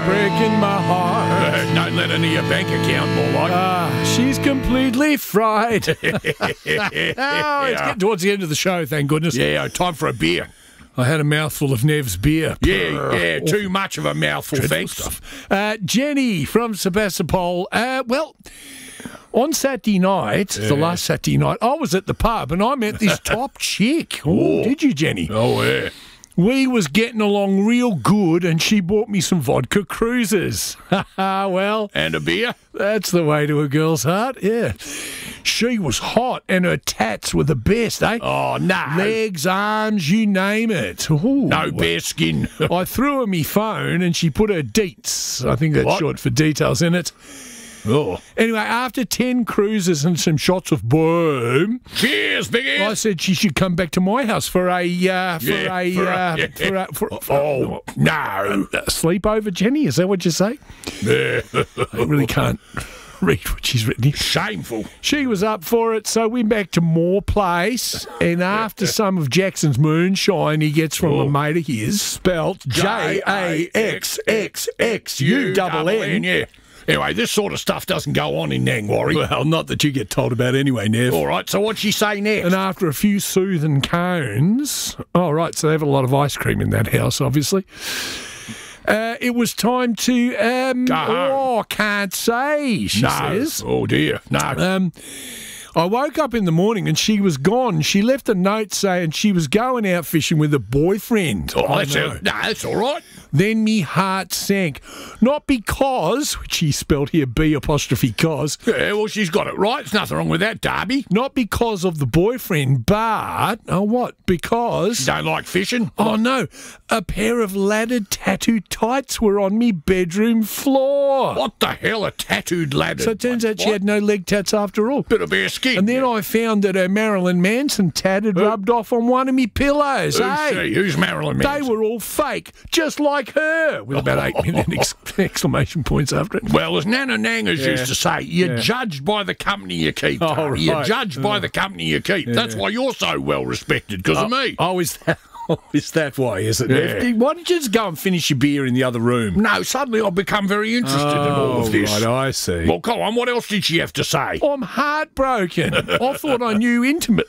breaking my heart. Don't let her near your bank account, more like. She's completely fried. It's getting towards the end of the show, thank goodness. Yeah, time for a beer. I had a mouthful of Nev's beer. Yeah, too much of a mouthful, thanks. Stuff. Jenny from Sebastopol. On Saturday night, the last Saturday night, I was at the pub and I met this top chick. Oh, did you, Jenny? Oh, yeah. We was getting along real good and she bought me some vodka cruisers. Well. And a beer? That's the way to a girl's heart, yeah. She was hot and her tats were the best, eh? Oh, no. Legs, arms, you name it. Ooh. No bare skin. I threw her me phone and she put her deets, I think that's short for details, in it. Oh. Anyway, after 10 cruises and some shots of boom, cheers, Biggie. I said she should come back to my house for a no sleepover. Jenny, is that what you say? I really can't read what she's written here. Shameful. She was up for it, so we went back to Moore Place, and after some of Jackson's moonshine he gets from a mate of his, spelt JaxxxuNN. Yeah. Anyway, this sort of stuff doesn't go on in Nangwarry. Well, not that you get told about anyway, Nev. All right, so what'd she say next? And after a few soothing cones... Oh, right, so they have a lot of ice cream in that house, obviously. It was time to... Go home. Can't say, she says. Oh, dear. No. I woke up in the morning and she was gone. She left a note saying she was going out fishing with a boyfriend. Oh, that's all right. Then me heart sank. Not because, which he spelled here B''cos. Yeah, well, she's got it right. There's nothing wrong with that, Darby. Not because of the boyfriend, but... Oh, what? Because... You don't like fishing? Oh, no. A pair of laddered tattooed tights were on me bedroom floor. What the hell are tattooed laddered? So it turns out she had no leg tats after all. Bit of bare skin. And then I found that her Marilyn Manson tat had rubbed off on one of me pillows. Who's Marilyn Manson? They were all fake, just like her, with about 8 million exclamation points after it. Well, as Nana Nangers used to say, you're judged by the company you keep. Oh, right. You're judged by the company you keep. That's why you're so well respected, because of me. Oh, is that why, is it? Yeah. Why don't you just go and finish your beer in the other room? No, suddenly I've become very interested in all of this. Right, I see. Well, go on, what else did she have to say? I'm heartbroken. I thought I knew intimately